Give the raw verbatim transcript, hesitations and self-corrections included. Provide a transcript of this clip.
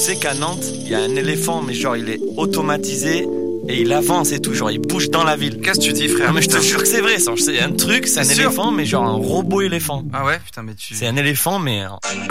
sais qu'à Nantes, il y a un éléphant, mais genre il est automatisé et il avance et tout, genre il bouge dans la ville. Qu'est-ce que tu dis, frère? Non mais je te Putain. jure que c'est vrai, ça. C'est un truc, c'est un C'est sûr éléphant, mais genre un robot éléphant. Ah ouais, putain, mais tu... C'est un éléphant, mais